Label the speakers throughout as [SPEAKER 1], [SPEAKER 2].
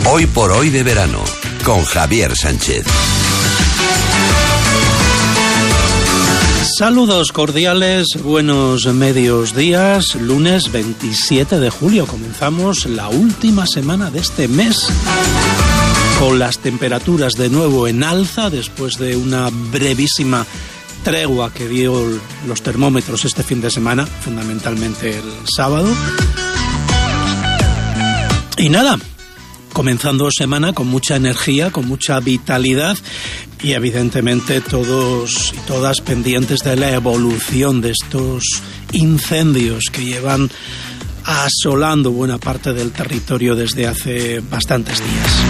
[SPEAKER 1] Hoy por hoy de verano, con Javier Sánchez.
[SPEAKER 2] Saludos cordiales, buenos medios días, lunes 27 de julio. Comenzamos la última semana de este mes, con las temperaturas de nuevo en alza después de una brevísima tregua que dio los termómetros este fin de semana, fundamentalmente el sábado. Y nada, comenzando semana con mucha energía, con mucha vitalidad y evidentemente todos y todas pendientes de la evolución de estos incendios que llevan asolando buena parte del territorio desde hace bastantes días.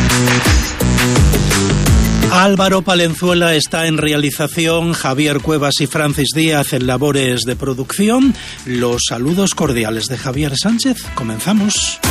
[SPEAKER 2] Álvaro Palenzuela está en realización, Javier Cuevas y Francis Díaz en labores de producción. Los saludos cordiales de Javier Sánchez. Comenzamos.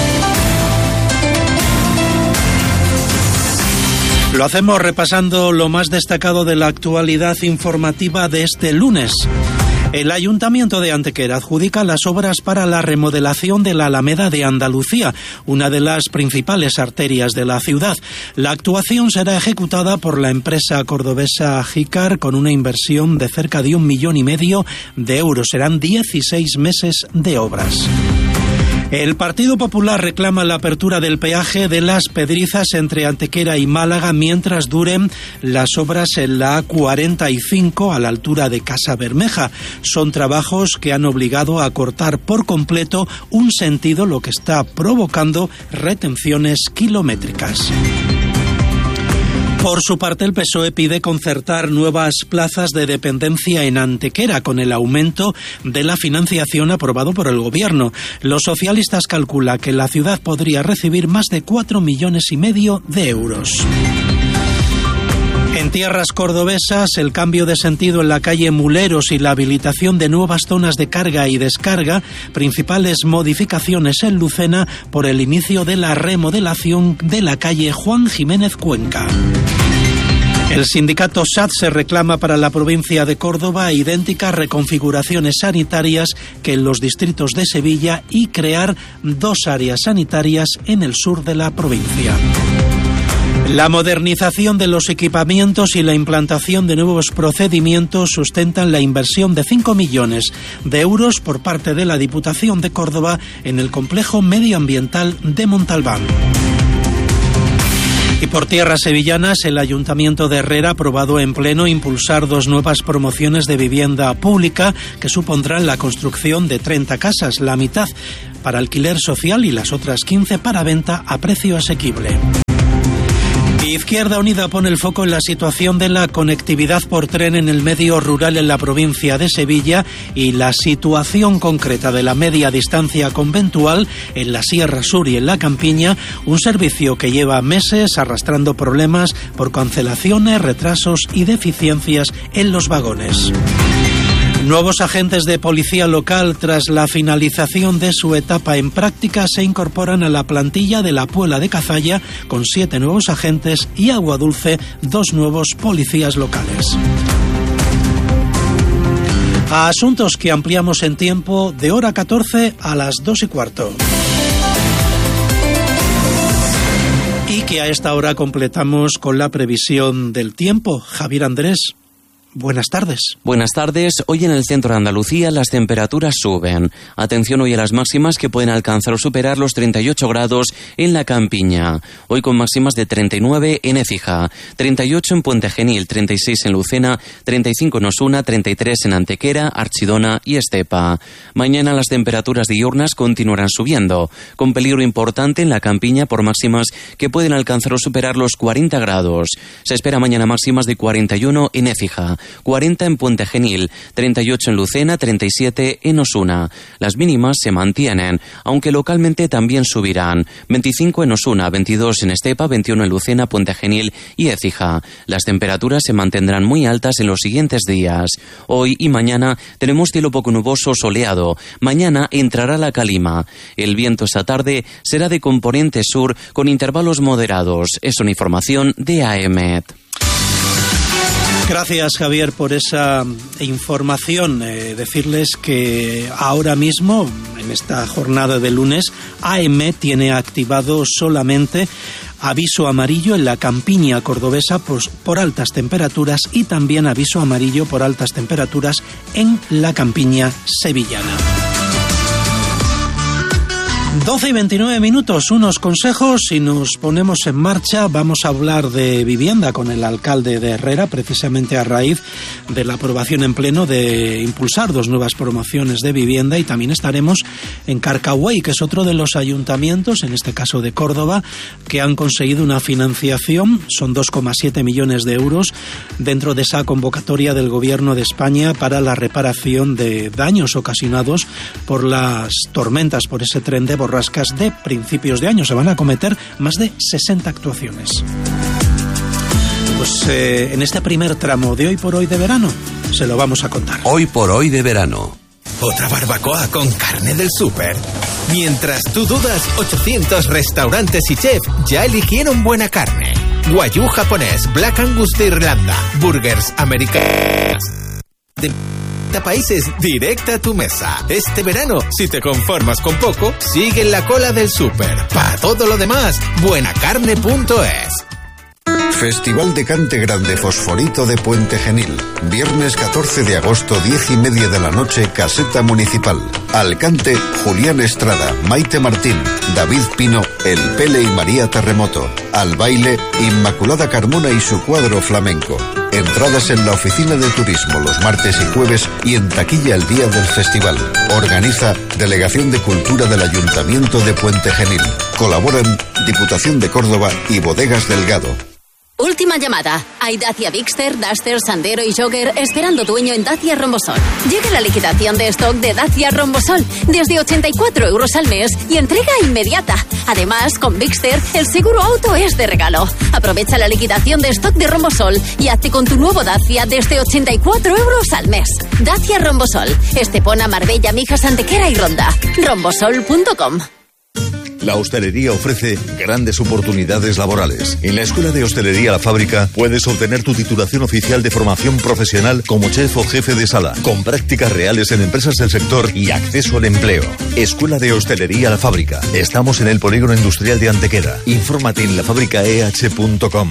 [SPEAKER 2] Lo hacemos repasando lo más destacado de la actualidad informativa de este lunes. El Ayuntamiento de Antequera adjudica las obras para la remodelación de la Alameda de Andalucía, una de las principales arterias de la ciudad. La actuación será ejecutada por la empresa cordobesa Jicar con una inversión de cerca de 1,5 millones de euros. Serán 16 meses de obras. El Partido Popular reclama la apertura del peaje de Las Pedrizas entre Antequera y Málaga mientras duren las obras en la A45 a la altura de Casa Bermeja. Son trabajos que han obligado a cortar por completo un sentido, lo que está provocando retenciones kilométricas. Por su parte, el PSOE pide concertar nuevas plazas de dependencia en Antequera con el aumento de la financiación aprobado por el Gobierno. Los socialistas calculan que la ciudad podría recibir más de 4,5 millones de euros. En tierras cordobesas, el cambio de sentido en la calle Muleros y la habilitación de nuevas zonas de carga y descarga, principales modificaciones en Lucena por el inicio de la remodelación de la calle Juan Jiménez Cuenca. El sindicato SATSE reclama para la provincia de Córdoba idénticas reconfiguraciones sanitarias que en los distritos de Sevilla y crear 2 áreas sanitarias en el sur de la provincia. La modernización de los equipamientos y la implantación de nuevos procedimientos sustentan la inversión de 5 millones de euros por parte de la Diputación de Córdoba en el complejo medioambiental de Montalbán. Y por tierras sevillanas, el Ayuntamiento de Herrera ha aprobado en pleno impulsar 2 nuevas promociones de vivienda pública que supondrán la construcción de 30 casas, la mitad para alquiler social y las otras 15 para venta a precio asequible. Izquierda Unida pone el foco en la situación de la conectividad por tren en el medio rural en la provincia de Sevilla y la situación concreta de la media distancia conventual en la Sierra Sur y en la Campiña, un servicio que lleva meses arrastrando problemas por cancelaciones, retrasos y deficiencias en los vagones. Nuevos agentes de policía local, tras la finalización de su etapa en práctica, se incorporan a la plantilla de la Puebla de Cazalla con 7 nuevos agentes y Aguadulce 2 nuevos policías locales. A asuntos que ampliamos en tiempo de hora 14 a las 2:15. Y que a esta hora completamos con la previsión del tiempo. Javier Andrés. Buenas tardes.
[SPEAKER 3] Buenas tardes. Hoy en el centro de Andalucía las temperaturas suben. Atención hoy a las máximas que pueden alcanzar o superar los 38 grados en la Campiña. Hoy con máximas de 39 en Écija, 38 en Puente Genil, 36 en Lucena, 35 en Osuna, 33 en Antequera, Archidona y Estepa. Mañana las temperaturas diurnas continuarán subiendo, con peligro importante en la Campiña por máximas que pueden alcanzar o superar los 40 grados. Se espera mañana máximas de 41 en Écija, 40 en Puente Genil, 38 en Lucena, 37 en Osuna. Las mínimas se mantienen, aunque localmente también subirán. 25 en Osuna, 22 en Estepa, 21 en Lucena, Puente Genil y Écija. Las temperaturas se mantendrán muy altas en los siguientes días. Hoy y mañana tenemos cielo poco nuboso soleado. Mañana entrará la calima. El viento esta tarde será de componente sur con intervalos moderados. Es una información de AEMET.
[SPEAKER 2] Gracias, Javier, por esa información. Decirles que ahora mismo En esta jornada de lunes, AM tiene activado solamente aviso amarillo en la campiña cordobesa por altas temperaturas y también aviso amarillo por altas temperaturas en la campiña sevillana. 12 y 29 minutos, unos consejos y nos ponemos en marcha. Vamos a hablar de vivienda con el alcalde de Herrera, precisamente a raíz de la aprobación en pleno de impulsar 2 nuevas promociones de vivienda, y también estaremos en Carcahuey, que es otro de los ayuntamientos, en este caso de Córdoba, que han conseguido una financiación, son 2,7 millones de euros, dentro de esa convocatoria del Gobierno de España para la reparación de daños ocasionados por las tormentas, por ese tren de borrascas de principios de año. Se van a acometer más de 60 actuaciones. Pues en este primer tramo de Hoy por Hoy de verano se lo vamos a contar.
[SPEAKER 1] Hoy por Hoy de verano.
[SPEAKER 4] Otra barbacoa con carne del súper. Mientras tú dudas, 800 restaurantes y chefs ya eligieron buena carne. Wagyu japonés, Black Angus de Irlanda, burgers americanos de países directa a tu mesa. Este verano, si te conformas con poco, sigue en la cola del súper. Para todo lo demás, buenacarne.es.
[SPEAKER 5] Festival de Cante Grande Fosforito de Puente Genil. Viernes 14 de agosto, 10:30 de la noche, Caseta Municipal. Al cante, Julián Estrada, Maite Martín, David Pino, El Pele y María Terremoto. Al baile, Inmaculada Carmona y su cuadro flamenco. Entradas en la oficina de turismo los martes y jueves y en taquilla el día del festival. Organiza Delegación de Cultura del Ayuntamiento de Puente Genil. Colaboran Diputación de Córdoba y Bodegas Delgado.
[SPEAKER 6] Última llamada. Hay Dacia Bigster, Duster, Sandero y Jogger esperando dueño en Dacia Rombosol. Llega la liquidación de stock de Dacia Rombosol desde 84 euros al mes y entrega inmediata. Además, con Bigster, el seguro auto es de regalo. Aprovecha la liquidación de stock de Rombosol y hazte con tu nuevo Dacia desde 84 euros al mes. Dacia Rombosol. Estepona, Marbella, Mijas, Antequera y Ronda. Rombosol.com.
[SPEAKER 7] La hostelería ofrece grandes oportunidades laborales. En la Escuela de Hostelería La Fábrica puedes obtener tu titulación oficial de formación profesional como chef o jefe de sala, con prácticas reales en empresas del sector y acceso al empleo. Escuela de Hostelería La Fábrica. Estamos en el Polígono Industrial de Antequera. Infórmate en lafabricaeh.com.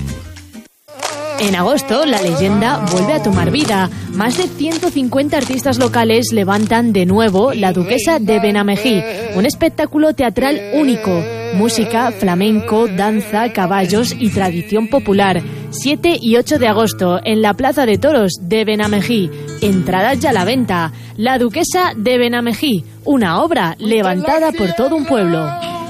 [SPEAKER 8] En agosto, la leyenda vuelve a tomar vida. Más de 150 artistas locales levantan de nuevo La Duquesa de Benamejí, un espectáculo teatral único. Música, flamenco, danza, caballos y tradición popular. 7 y 8 de agosto, en la Plaza de Toros de Benamejí. Entradas ya a la venta. La Duquesa de Benamejí, una obra levantada por todo un pueblo.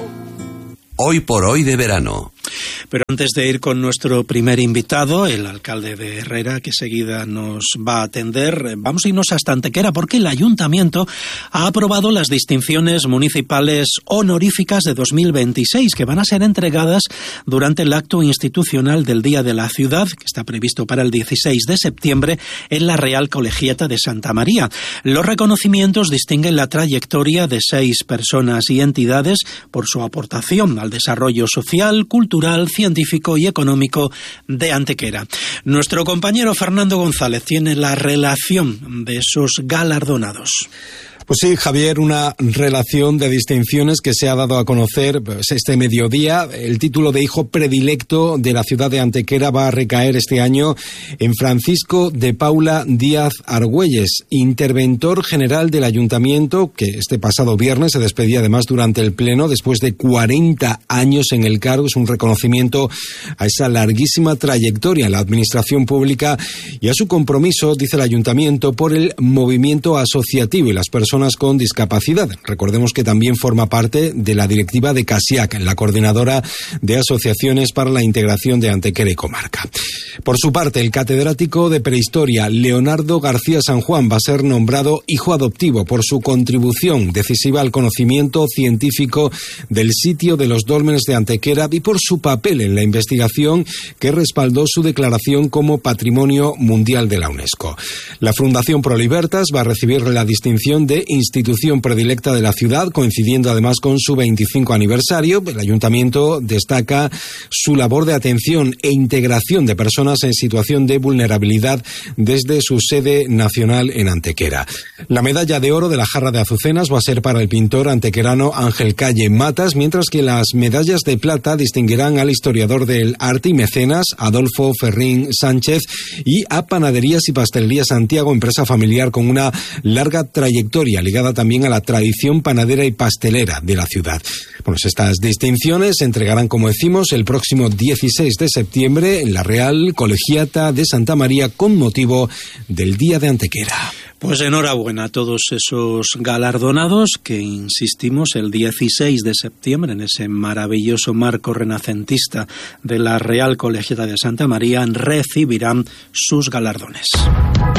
[SPEAKER 1] Hoy por Hoy de verano.
[SPEAKER 2] Pero antes de ir con nuestro primer invitado, el alcalde de Herrera, que seguida nos va a atender, vamos a irnos hasta Antequera porque el ayuntamiento ha aprobado las distinciones municipales honoríficas de 2026 que van a ser entregadas durante el acto institucional del Día de la Ciudad, que está previsto para el 16 de septiembre en la Real Colegiata de Santa María. Los reconocimientos distinguen la trayectoria de 6 personas y entidades por su aportación al desarrollo social, cultural, científico y económico de Antequera. Nuestro compañero Fernando González tiene la relación de esos galardonados.
[SPEAKER 9] Pues sí, Javier, una relación de distinciones que se ha dado a conocer este mediodía. El título de hijo predilecto de la ciudad de Antequera va a recaer este año en Francisco de Paula Díaz Argüelles, interventor general del ayuntamiento, que este pasado viernes se despedía además durante el pleno después de 40 años en el cargo. Es un reconocimiento a esa larguísima trayectoria en la administración pública y a su compromiso, dice el ayuntamiento, por el movimiento asociativo y las personas con discapacidad. Recordemos que también forma parte de la directiva de CASIAC, la coordinadora de asociaciones para la integración de Antequera y comarca. Por su parte, el catedrático de prehistoria Leonardo García San Juan va a ser nombrado hijo adoptivo por su contribución decisiva al conocimiento científico del sitio de los dólmenes de Antequera y por su papel en la investigación que respaldó su declaración como Patrimonio Mundial de la UNESCO. La Fundación Prolibertas va a recibir la distinción de institución predilecta de la ciudad, coincidiendo además con su 25 aniversario. El ayuntamiento destaca su labor de atención e integración de personas en situación de vulnerabilidad desde su sede nacional en Antequera. La medalla de oro de la jarra de azucenas va a ser para el pintor antequerano Ángel Calle Matas, mientras que las medallas de plata distinguirán al historiador del arte y mecenas Adolfo Ferrín Sánchez y a Panaderías y Pastelería Santiago, empresa familiar con una larga trayectoria ligada también a la tradición panadera y pastelera de la ciudad. Bueno, estas distinciones se entregarán, como decimos, el próximo 16 de septiembre en la Real Colegiata de Santa María con motivo del Día de Antequera.
[SPEAKER 2] Pues enhorabuena a todos esos galardonados que, insistimos, el 16 de septiembre, en ese maravilloso marco renacentista de la Real Colegiata de Santa María, recibirán sus galardones.